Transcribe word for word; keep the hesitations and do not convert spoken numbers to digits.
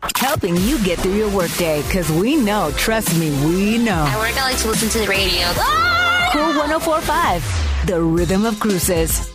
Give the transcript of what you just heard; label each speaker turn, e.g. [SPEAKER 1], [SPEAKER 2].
[SPEAKER 1] Helping you get through your workday, because we know, trust me, we know.
[SPEAKER 2] At work, I like to listen to the radio.
[SPEAKER 1] Cool one oh four point five, the rhythm of cruises.